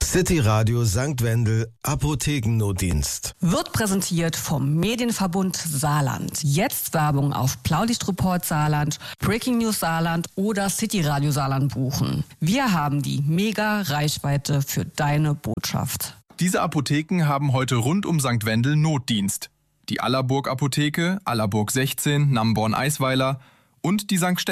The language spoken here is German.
City Radio St. Wendel Apothekennotdienst. Wird präsentiert vom Medienverbund Saarland. Jetzt Werbung auf Blaulichtreport Saarland, Breaking News Saarland oder City Radio Saarland buchen. Wir haben die Mega-Reichweite für deine Botschaft. Diese Apotheken haben heute rund um St. Wendel Notdienst. Die Allerburg Apotheke, Allerburg 16, Namborn-Eisweiler und die St.